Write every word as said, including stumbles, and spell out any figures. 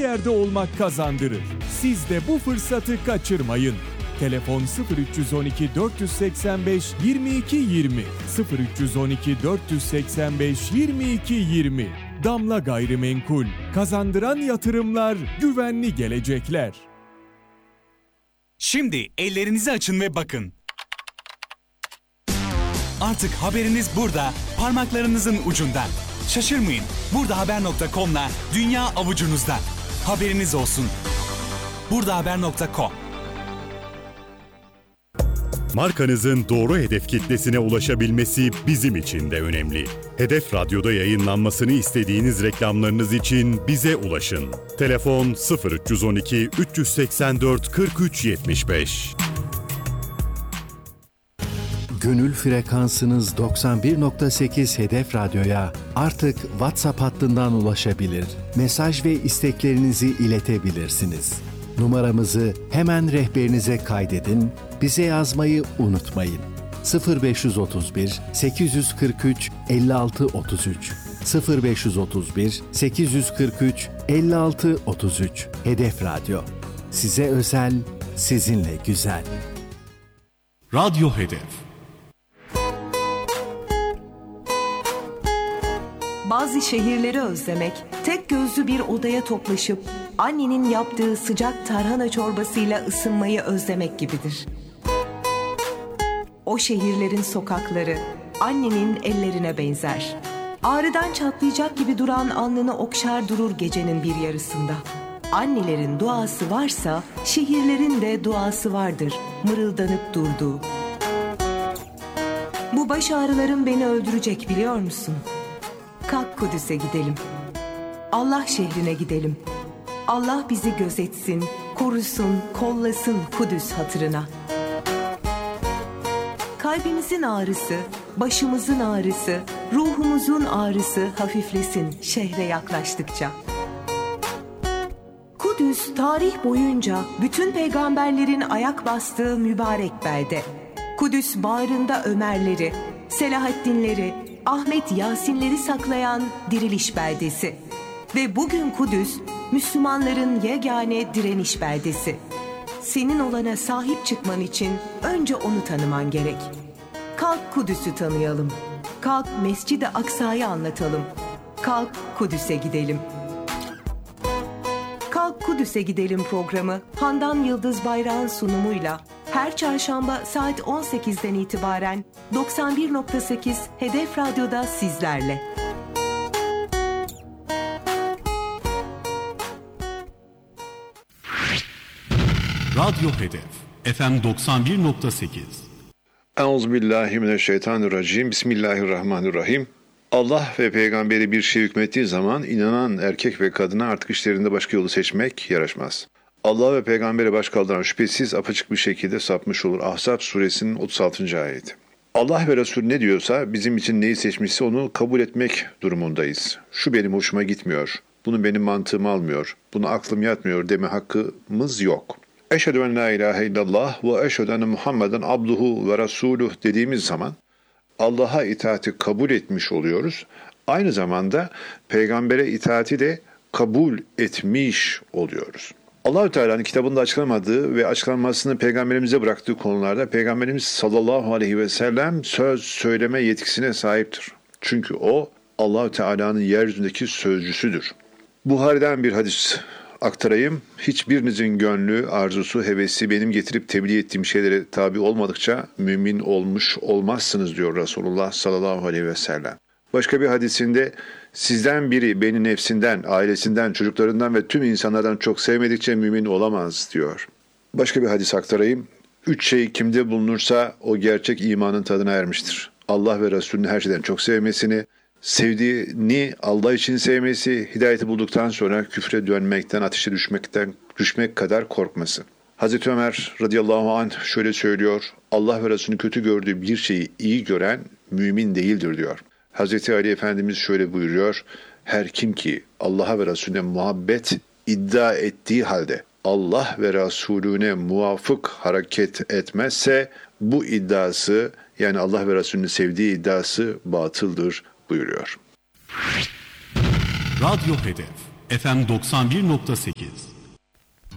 yerde olmak kazandırır. Siz de bu fırsatı kaçırmayın. Telefon sıfır üç on iki dört seksen beş yirmi iki yirmi sıfır üç on iki dört seksen beş yirmi iki yirmi. Damla Gayrimenkul, kazandıran yatırımlar, güvenli gelecekler. Şimdi ellerinizi açın ve bakın. Artık haberiniz burada, parmaklarınızın ucunda. Şaşırmayın, buradahaber nokta com'la dünya avucunuzda. Haberiniz olsun. buradahaber nokta com. Markanızın doğru hedef kitlesine ulaşabilmesi bizim için de önemli. Hedef Radyo'da yayınlanmasını istediğiniz reklamlarınız için bize ulaşın. Telefon sıfır üç on iki üç seksen dört kırk üç yetmiş beş. Gönül frekansınız doksan bir nokta sekiz Hedef Radyo'ya artık WhatsApp hattından ulaşabilir, mesaj ve isteklerinizi iletebilirsiniz. Numaramızı hemen rehberinize kaydedin, bize yazmayı unutmayın. sıfır beş otuz bir sekiz kırk üç elli altı otuz üç sıfır beş otuz bir sekiz kırk üç elli altı otuz üç Hedef Radyo. Size özel, sizinle güzel. Radyo Hedef. Bazı şehirleri özlemek, tek gözlü bir odaya toplaşıp annenin yaptığı sıcak tarhana çorbasıyla ısınmayı özlemek gibidir. O şehirlerin sokakları annenin ellerine benzer. Ağrıdan çatlayacak gibi duran alnını okşar durur gecenin bir yarısında. Annelerin duası varsa şehirlerin de duası vardır, mırıldanıp durduğu. Bu baş ağrılarım beni öldürecek biliyor musun? Kalk Kudüs'e gidelim. Allah şehrine gidelim. Allah bizi gözetsin, korusun, kollasın Kudüs hatırına. Kalbimizin ağrısı, başımızın ağrısı, ruhumuzun ağrısı hafiflesin şehre yaklaştıkça. Kudüs tarih boyunca bütün peygamberlerin ayak bastığı mübarek belde. Kudüs bağrında Ömerleri, Selahaddinleri, Ahmet Yasinleri saklayan diriliş beldesi. Ve bugün Kudüs, Müslümanların yegane direniş beldesi. Senin olana sahip çıkman için önce onu tanıman gerek. Kalk Kudüs'ü tanıyalım. Kalk Mescid-i Aksa'yı anlatalım. Kalk Kudüs'e gidelim. Kalk Kudüs'e gidelim programı Handan Yıldız Bayrak'ın sunumuyla her çarşamba saat on sekizden itibaren doksan bir nokta sekiz Hedef Radyo'da sizlerle. Radyo Hedef F M doksan bir nokta sekiz. Euzubillahimineşşeytanirracim. Bismillahirrahmanirrahim. Allah ve peygamberi bir şey hükmettiği zaman inanan erkek ve kadına artık işlerinde başka yolu seçmek yaraşmaz. Allah ve peygamberi baş kaldıran şüphesiz apaçık bir şekilde sapmış olur. Ahzab suresinin otuz altıncı ayeti. Allah ve Resul ne diyorsa bizim için neyi seçmişse onu kabul etmek durumundayız. Şu benim hoşuma gitmiyor, bunu benim mantığım almıyor, bunu aklım yatmıyor deme hakkımız yok. Eşhedü en la ilahe illallah ve eşhedü enne Muhammeden abduhu ve rasuluh dediğimiz zaman Allah'a itaati kabul etmiş oluyoruz. Aynı zamanda peygambere itaati de kabul etmiş oluyoruz. Allah-u Teala'nın kitabında açıklamadığı ve açıklanmasını peygamberimize bıraktığı konularda peygamberimiz sallallahu aleyhi ve sellem söz söyleme yetkisine sahiptir. Çünkü o Allah-u Teala'nın yeryüzündeki sözcüsüdür. Buhari'den bir hadis aktarayım. Hiçbirinizin gönlü, arzusu, hevesi benim getirip tebliğ ettiğim şeylere tabi olmadıkça mümin olmuş olmazsınız diyor Resulullah sallallahu aleyhi ve sellem. Başka bir hadisinde sizden biri beni nefsinden, ailesinden, çocuklarından ve tüm insanlardan çok sevmedikçe mümin olamaz diyor. Başka bir hadis aktarayım. Üç şey kimde bulunursa o gerçek imanın tadına ermiştir. Allah ve Resulünü her şeyden çok sevmesini, sevdiğini Allah için sevmesi, hidayeti bulduktan sonra küfre dönmekten, ateşe düşmekten, düşmek kadar korkması. Hazreti Ömer radıyallahu anh şöyle söylüyor, Allah ve Resulünü kötü gördüğü bir şeyi iyi gören mümin değildir diyor. Hazreti Ali Efendimiz şöyle buyuruyor, her kim ki Allah'a ve Resulüne muhabbet iddia ettiği halde Allah ve Resulüne muvafık hareket etmezse bu iddiası, yani Allah ve Resulünü sevdiği iddiası batıldır buyuruyor. Radyo Hedef F M doksan bir nokta sekiz.